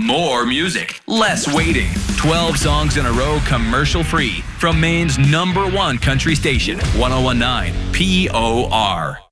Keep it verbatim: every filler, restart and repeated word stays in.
More music, less waiting. twelve songs in a row, commercial free. From Maine's number one country station, one oh one point nine P O R.